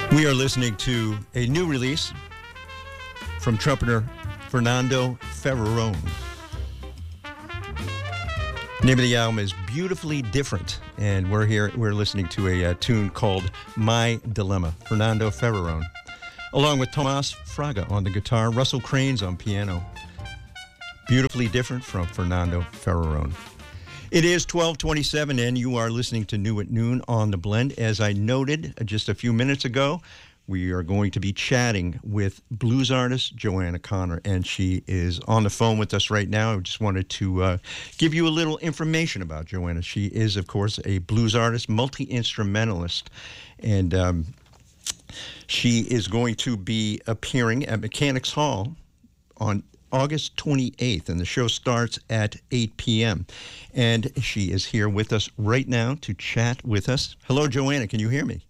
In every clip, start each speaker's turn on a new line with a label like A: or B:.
A: We are listening to a new release from trumpeter Fernando Ferrarone. The name of the album is Beautifully Different, and we're listening to a tune called My Dilemma, Fernando Ferrarone, along with Tomas Fraga on the guitar, Russell Cranes on piano. Beautifully Different from Fernando Ferrarone. It is 12:27, and you are listening to New at Noon on The Blend. As I noted just a few minutes ago, we are going to be chatting with blues artist Joanna Connor, and she is on the phone with us right now. I just wanted to give you a little information about Joanna. She is, of course, a blues artist, multi-instrumentalist, and she is going to be appearing at Mechanics Hall on August 28th, and the show starts at 8 p.m. And she is here with us right now to chat with us. Hello, Joanna. Can you hear me?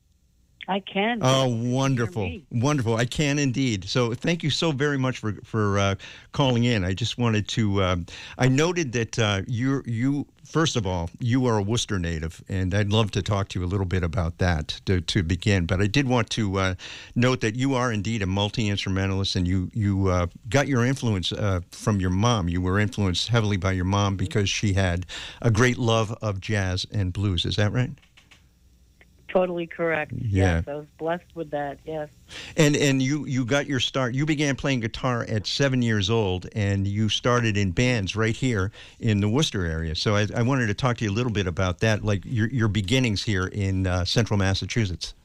B: I can.
A: Oh, wonderful. Wonderful. I can indeed. So thank you so very much for calling in. I just wanted to, I noted that you, first of all, you are a Worcester native, and I'd love to talk to you a little bit about that to begin. But I did want to note that you are indeed a multi-instrumentalist, and you got your influence from your mom. You were influenced heavily by your mom because she had a great love of jazz and blues. Is that right?
B: Totally correct.
A: Yeah.
B: Yes, I was blessed with that. Yes.
A: And you got your start. You began playing guitar at 7 years old, and you started in bands right here in the Worcester area. So I wanted to talk to you a little bit about that, like your beginnings here in central Massachusetts.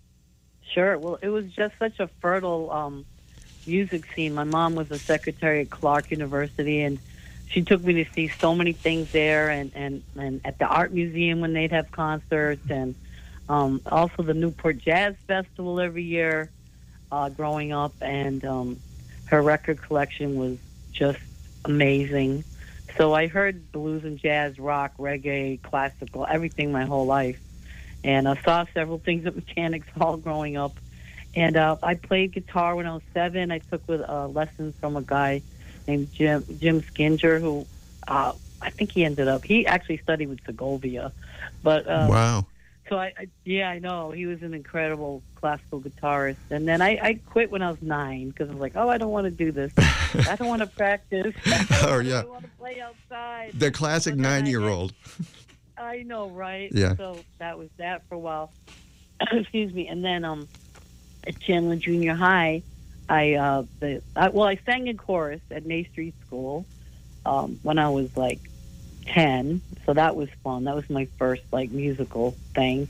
B: Sure. Well, it was just such a fertile music scene. My mom was a secretary at Clark University, and she took me to see so many things there, and at the art museum when they'd have concerts, and also the Newport Jazz Festival every year growing up, and her record collection was just amazing. So I heard blues and jazz, rock, reggae, classical, everything my whole life. And I saw several things at Mechanics Hall growing up. And I played guitar when I was 7. I took lessons from a guy named Jim Skinger, who I think he actually studied with Segovia. But
A: wow.
B: So I know. He was an incredible classical guitarist. And then I quit when I was 9 because I was like, I don't want to do this. I don't want to practice.
A: Oh, yeah.
B: I want to play outside.
A: The classic 9-year-old.
B: I know, right?
A: Yeah.
B: So that was that for a while. Excuse me. And then at Chandler Junior High, I sang in chorus at May Street School when I was like 10, so that was fun. That was my first musical thing.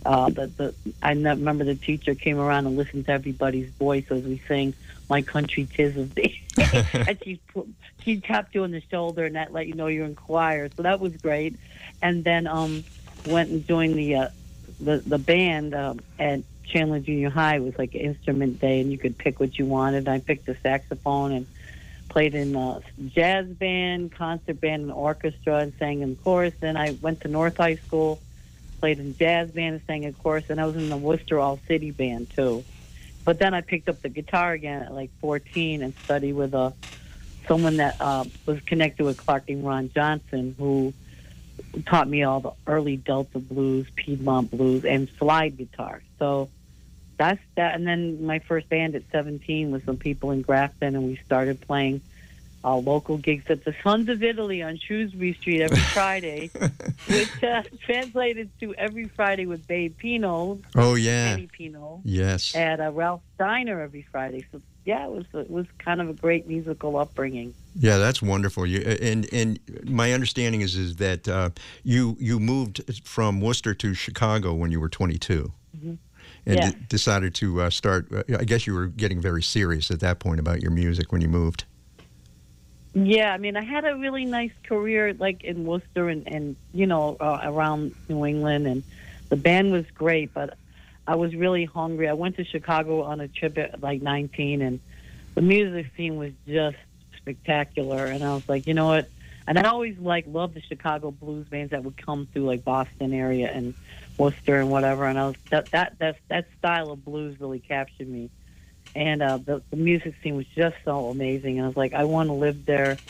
B: I remember the teacher came around and listened to everybody's voice as we sang "My Country 'Tis of Thee," and she tapped you on the shoulder and that let you know you're in choir. So that was great. And then went and joined the band at Chandler Junior High. It was like an instrument day, and you could pick what you wanted. I picked the saxophone and played in a jazz band, concert band, and orchestra, and sang in chorus. Then I went to North High School, played in jazz band and sang in chorus, and I was in the Worcester All-City Band, too. But then I picked up the guitar again at 14 and studied with someone that was connected with Clark and Ron Johnson, who taught me all the early Delta blues, Piedmont blues, and slide guitar. So that's that. And then my first band at 17 was some people in Grafton, and we started playing local gigs at the Sons of Italy on Shrewsbury Street every Friday, which translated to every Friday with Babe Pino.
A: Oh, yeah.
B: Benny Pino.
A: Yes.
B: At Ralph Steiner every Friday. So, yeah, it was kind of a great musical upbringing.
A: Yeah, that's wonderful. And my understanding is that you moved from Worcester to Chicago when you were 22.
B: Mm-hmm.
A: And decided to start, I guess you were getting very serious at that point about your music when you moved.
B: Yeah, I mean, I had a really nice career in Worcester and around New England, and the band was great, but I was really hungry. I went to Chicago on a trip at 19, and the music scene was just spectacular, and I was like, you know what? And I always loved the Chicago blues bands that would come through Boston area and Worcester and whatever, and I was that style of blues really captured me. And the music scene was just so amazing. And I was like, I want to live there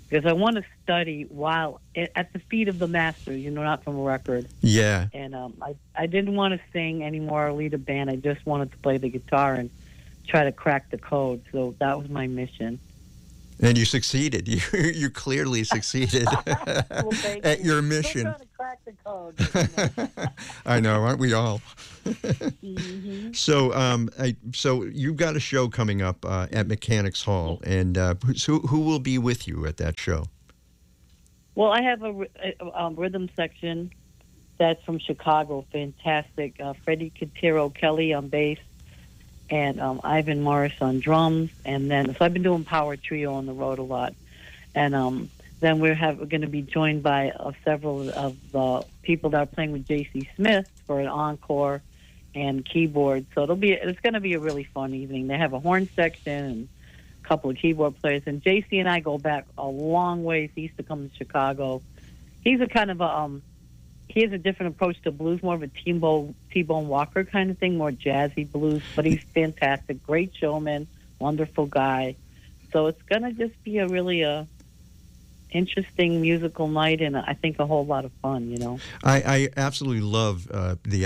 B: because I want to study while at the feet of the master, not from a record.
A: Yeah.
B: And I didn't want to sing anymore or lead a band. I just wanted to play the guitar and try to crack the code. So that was my mission.
A: And you succeeded. You clearly succeeded
B: Well,
A: at your mission.
B: I'm trying to crack the code.
A: I know, aren't we all?
B: Mm-hmm.
A: So you've got a show coming up at Mechanics Hall, and who will be with you at that show?
B: Well, I have a rhythm section that's from Chicago, fantastic. Freddie Quintero Kelly on bass, and Ivan Morris on drums, and then so I've been doing power trio on the road a lot, and then we're going to be joined by several of the people that are playing with J.C. Smith for an encore and keyboard. So it's going to be a really fun evening. They have a horn section and a couple of keyboard players, and J.C. and I go back a long ways. He used to come to Chicago. He's a kind of he has a different approach to blues, more of a T-Bone Walker kind of thing, more jazzy blues, but he's fantastic, great showman, wonderful guy. So it's going to just be a really interesting musical night, and I think a whole lot of fun,
A: I absolutely love the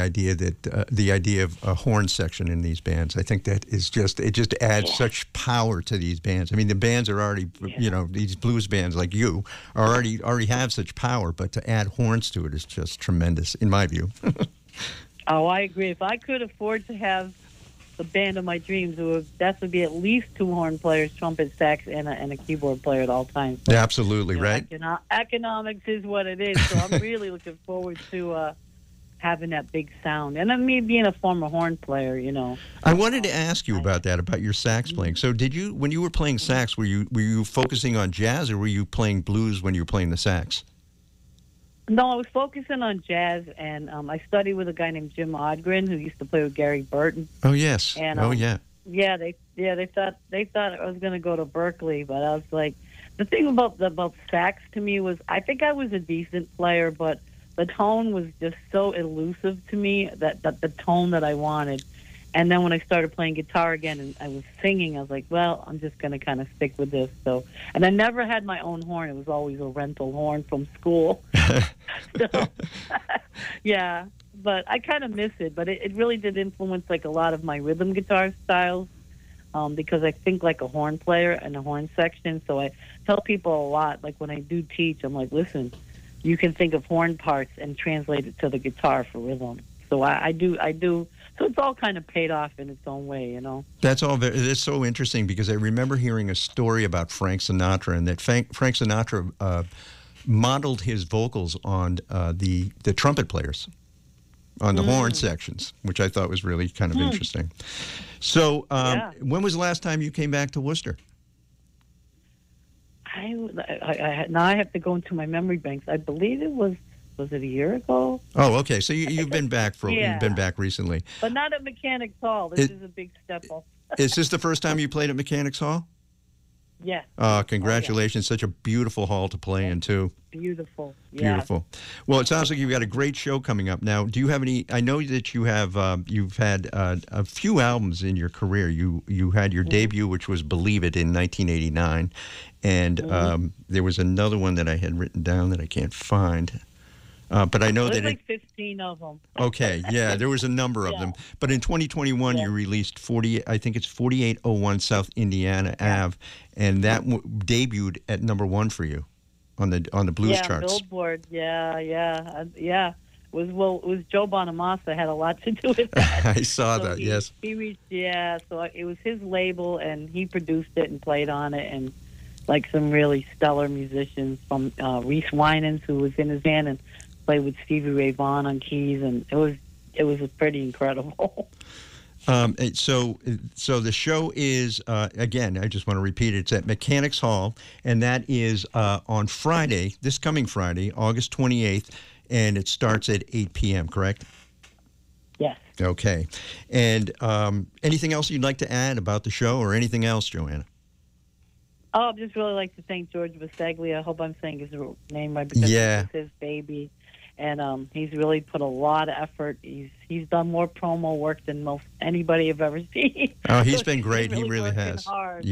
A: idea of a horn section in these bands. I think that is it just adds such power to these bands. I mean, the bands are already, these blues bands like you are already have such power, but to add horns to it is just tremendous, in my view.
B: Oh, I agree. If I could afford to have the band of my dreams, that would be at least 2 horn players, trumpet, sax, and a keyboard player at all times. So,
A: yeah, absolutely, right?
B: Economics is what it is, so I'm really looking forward to having that big sound. And then me being a former horn player,
A: I wanted to ask you about that, about your sax playing. So when you were playing sax, were you focusing on jazz, or were you playing blues when you were playing the sax?
B: No, I was focusing on jazz, and I studied with a guy named Jim Odgren, who used to play with Gary Burton.
A: Oh yes.
B: And,
A: yeah.
B: Yeah, they thought I was going to go to Berkeley, but I was like, the thing about sax to me was I think I was a decent player, but the tone was just so elusive to me that the tone that I wanted. And then when I started playing guitar again and I was singing, I was like, well, I'm just going to kind of stick with this. So, and I never had my own horn. It was always a rental horn from school. So, yeah, but I kind of miss it. But it really did influence like a lot of my rhythm guitar styles because I think like a horn player and a horn section. So I tell people a lot, like when I do teach, I'm like, listen, you can think of horn parts and translate it to the guitar for rhythm. So I do. So it's all kind of paid off in its own way,
A: It's so interesting because I remember hearing a story about Frank Sinatra, and that Frank Sinatra modeled his vocals on the trumpet players, on the horn sections, which I thought was really kind of interesting. So when was the last time you came back to Worcester?
B: Now I have to go into my memory banks. I believe it was it a year ago?
A: Oh, okay. So you've been back you've been back recently,
B: but not at Mechanics Hall. This is a big step up.
A: Is this the first time you played at Mechanics Hall?
B: Yes.
A: Congratulations! Such a beautiful hall to play in too.
B: Beautiful.
A: Beautiful. Well, it sounds like you've got a great show coming up. Now, do you have any? I know that you have. You've had a few albums in your career. You had your debut, which was "Believe It" in 1989, and there was another one that I had written down that I can't find. But I know that
B: like 15 of them.
A: Okay, yeah, there was a number of them. But in 2021, you released 4801 South Indiana Ave, and that debuted at #1 for you on the blues charts.
B: Billboard. Yeah. It was Joe Bonamassa had a lot to do with that.
A: I saw that. Yes.
B: He reached. Yeah, so it was his label, and he produced it and played on it, and like some really stellar musicians from Reese Winans, who was in his band, and played with Stevie Ray Vaughan on keys, and it was pretty incredible.
A: So the show is again. I just want to repeat it. It's at Mechanics Hall, and that is on Friday, this coming Friday, August 28th, and it starts at 8 p.m. Correct?
B: Yes.
A: Okay. And anything else you'd like to add about the show, or anything else, Joanna?
B: Oh, I'd just really like to thank George Basaglia. I hope I'm saying his name right, because it's his baby. And he's really put a lot of effort. He's done more promo work than most anybody I've ever seen.
A: Oh, he's been great. He really has.
B: Hard.
A: Yep.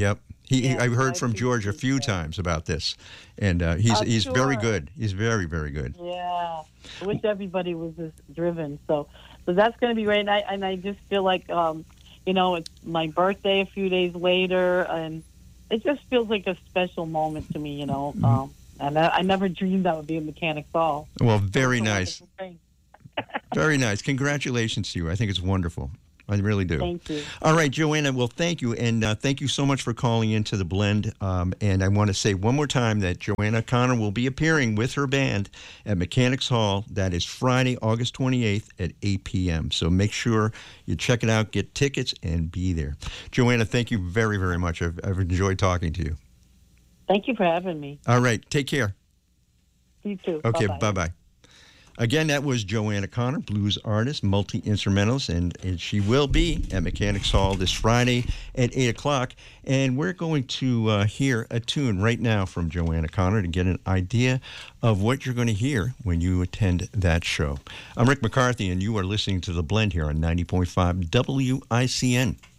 B: Yeah,
A: I've heard
B: I
A: from George a
B: appreciate
A: few
B: that.
A: times about this, and
B: I'm
A: he's very
B: sure.
A: good. He's very, very good.
B: Yeah, I wish everybody was this driven. So that's going to be great. And I just feel like, it's my birthday a few days later, and it just feels like a special moment to me. And I never dreamed I would be a Mechanics Hall.
A: Well,
B: So
A: very
B: it's a
A: nice.
B: wonderful thing.
A: Very nice. Congratulations to you. I think it's wonderful. I really do.
B: Thank you.
A: All right, Joanna, well, thank you. And thank you so much for calling into the Blend. And I want to say one more time that Joanna Connor will be appearing with her band at Mechanics Hall. That is Friday, August 28th at 8 p.m. So make sure you check it out, get tickets, and be there. Joanna, thank you very, very much. I've enjoyed talking to you.
B: Thank you for having me.
A: All right, take care.
B: You too.
A: Okay,
B: Bye-bye.
A: bye-bye. Again, that was Joanna Connor, blues artist, multi-instrumentalist, and she will be at Mechanics Hall this Friday at 8 o'clock. And we're going to hear a tune right now from Joanna Connor to get an idea of what you're going to hear when you attend that show. I'm Rick McCarthy, and you are listening to The Blend here on 90.5 WICN.